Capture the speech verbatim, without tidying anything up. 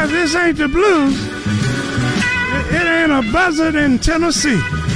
this ain't the blues. It, it ain't a buzzard in Tennessee.